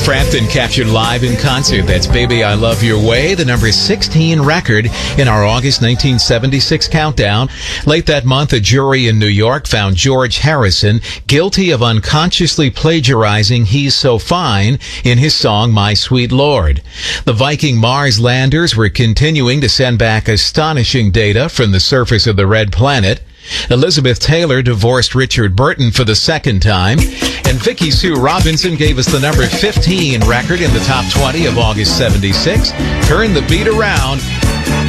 Frampton captured live in concert. That's Baby I Love Your Way, the number 16 record in our August 1976 countdown. Late that month, a jury in New York found George Harrison guilty of unconsciously plagiarizing He's So Fine in his song My Sweet Lord. The Viking Mars landers were continuing to send back astonishing data from the surface of the red planet. Elizabeth Taylor divorced Richard Burton for the second time. And Vicki Sue Robinson gave us the number 15 record in the top 20 of August 76. Turn the beat around.